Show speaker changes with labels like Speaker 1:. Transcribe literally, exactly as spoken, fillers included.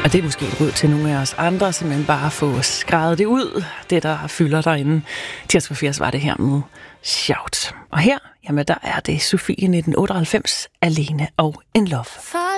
Speaker 1: Og det er måske et råd til nogle af os andre, simpelthen bare få skrevet det ud, det der fylder derinde. Tirsdag for firs var det her med Shout. Og her, jamen der er det Sofie nitten otteoghalvfems, Alene og In Love.
Speaker 2: For